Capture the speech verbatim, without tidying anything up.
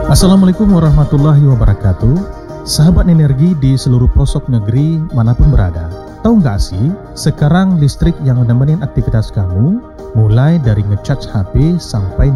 Assalamualaikum warahmatullahi wabarakatuh. Sahabat energi di seluruh pelosok negeri manapun berada, tahu nggak sih sekarang listrik yang menemani aktivitas kamu mulai dari ngecharge H P sampai